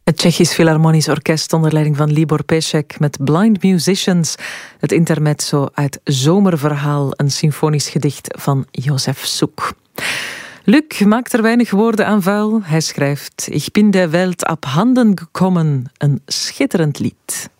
Het Tsjechisch Philharmonisch Orkest onder leiding van Libor Pesek met Blind Musicians. Het intermezzo uit Zomerverhaal, een symfonisch gedicht van Josef Suk. Luc maakt er weinig woorden aan vuil. Hij schrijft: Ik bin der Welt abhanden gekommen. Een schitterend lied.